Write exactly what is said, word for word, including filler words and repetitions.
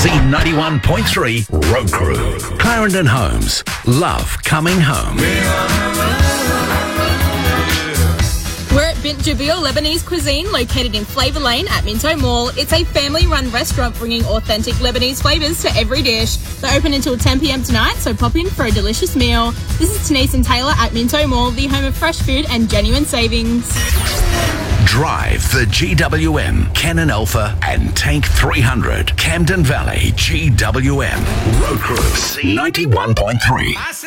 C ninety-one point three Road Crew. Clarendon Homes. Love coming home. We're at Bint Jubil Lebanese Cuisine, located in Flavour Lane at Minto Mall. It's a family-run restaurant bringing authentic Lebanese flavours to every dish. They're open until ten p.m. tonight, so pop in for a delicious meal. This is Denise and Taylor at Minto Mall, the home of fresh food and genuine savings. Drive the G W M, Canon Alpha and Tank three hundred. Camden Valley G W M. Road Crew C ninety-one point three.